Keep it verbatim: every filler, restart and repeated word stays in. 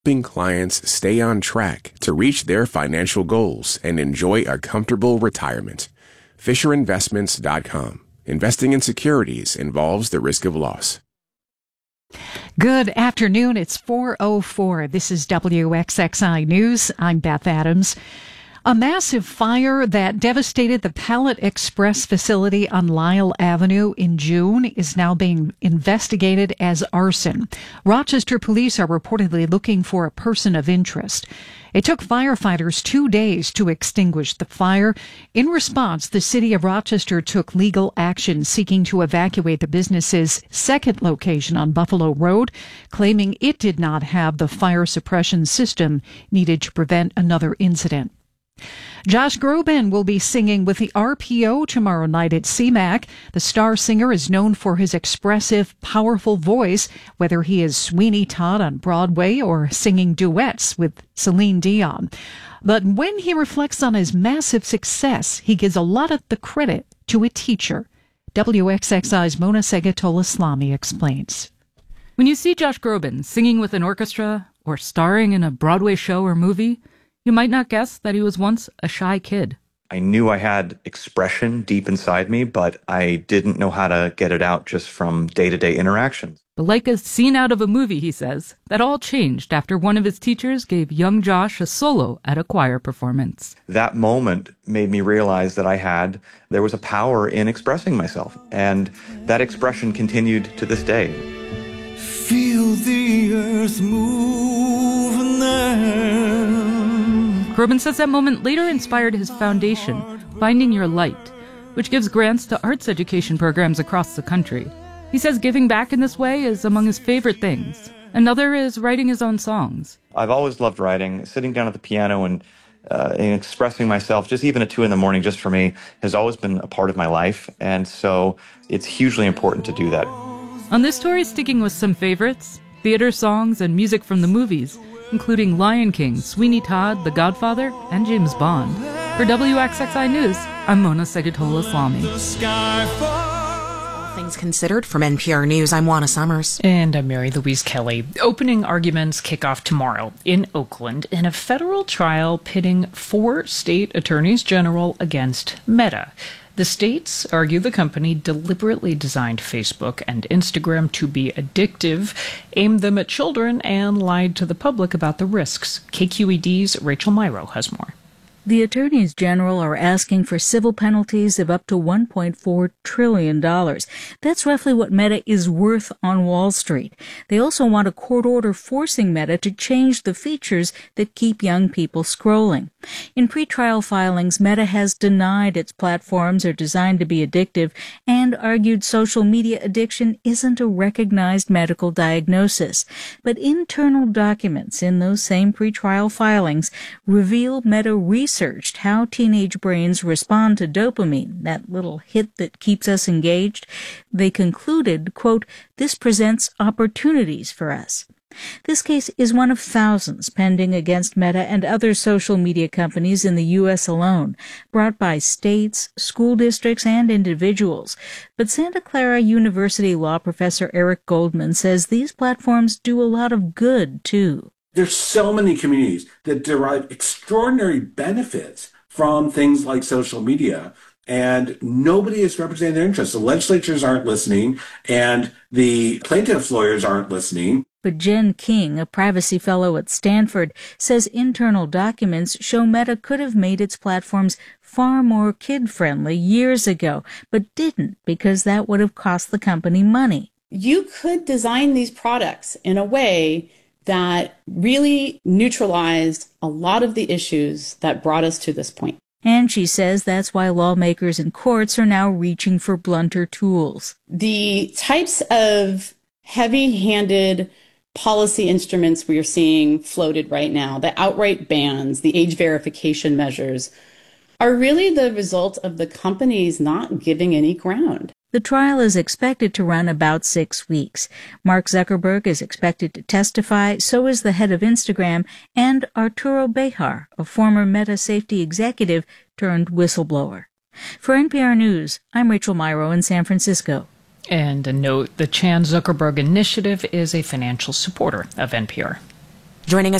helping clients stay on track to reach their financial goals and enjoy a comfortable retirement. Fisher Investments dot com. Investing in securities involves the risk of loss. Good afternoon. It's four oh four. This is W X X I News. I'm Beth Adams. A massive fire that devastated the Pallet Express facility on Lyle Avenue in June is now being investigated as arson. Rochester police are reportedly looking for a person of interest. It took firefighters two days to extinguish the fire. In response, the city of Rochester took legal action seeking to evacuate the business's second location on Buffalo Road, claiming it did not have the fire suppression system needed to prevent another incident. Josh Groban will be singing with the R P O tomorrow night at C MAC. The star singer is known for his expressive, powerful voice, whether he is Sweeney Todd on Broadway or singing duets with Celine Dion. But when he reflects on his massive success, he gives a lot of the credit to a teacher. W X X I's Mona Segatola-Slami explains. When you see Josh Groban singing with an orchestra or starring in a Broadway show or movie, you might not guess that he was once a shy kid. I knew I had expression deep inside me, but I didn't know how to get it out just from day-to-day interactions. But like a scene out of a movie, he says, that all changed after one of his teachers gave young Josh a solo at a choir performance. That moment made me realize that I had, there was a power in expressing myself, and that expression continued to this day. Feel the earth moving there. Groban says that moment later inspired his foundation, Finding Your Light, which gives grants to arts education programs across the country. He says giving back in this way is among his favorite things. Another is writing his own songs. I've always loved writing. Sitting down at the piano and, uh, and expressing myself, just even at two in the morning, just for me, has always been a part of my life. And so it's hugely important to do that. On this tour, he's sticking with some favorites, theater songs and music from the movies, including Lion King, Sweeney Todd, The Godfather, and James Bond. For W X X I News, I'm Mona Segatola-Slami. All things considered from N P R News, I'm Juana Summers. And I'm Mary Louise Kelly. Opening arguments kick off tomorrow in Oakland in a federal trial pitting four state attorneys general against Meta. The states argue the company deliberately designed Facebook and Instagram to be addictive, aimed them at children, and lied to the public about the risks. K Q E D's Rachel Myrow has more. The attorneys general are asking for civil penalties of up to one point four trillion dollars. That's roughly what Meta is worth on Wall Street. They also want a court order forcing Meta to change the features that keep young people scrolling. In pretrial filings, Meta has denied its platforms are designed to be addictive and argued social media addiction isn't a recognized medical diagnosis. But internal documents in those same pretrial filings reveal Meta research researched how teenage brains respond to dopamine, that little hit that keeps us engaged. They concluded, quote, "This presents opportunities for us." This case is one of thousands pending against Meta and other social media companies in the U S alone, brought by states, school districts, and individuals. But Santa Clara University law professor Eric Goldman says these platforms do a lot of good, too. There's so many communities that derive extraordinary benefits from things like social media, and nobody is representing their interests. The legislatures aren't listening, and the plaintiffs' lawyers aren't listening. But Jen King, a privacy fellow at Stanford, says internal documents show Meta could have made its platforms far more kid-friendly years ago, but didn't because that would have cost the company money. You could design these products in a way that really neutralized a lot of the issues that brought us to this point. And she says that's why lawmakers and courts are now reaching for blunter tools. The types of heavy-handed policy instruments we are seeing floated right now, the outright bans, the age verification measures, are really the result of the companies not giving any ground. The trial is expected to run about six weeks. Mark Zuckerberg is expected to testify, so is the head of Instagram, and Arturo Bejar, a former Meta safety executive turned whistleblower. For N P R News, I'm Rachel Myrow in San Francisco. And a note, the Chan Zuckerberg Initiative is a financial supporter of N P R. Joining us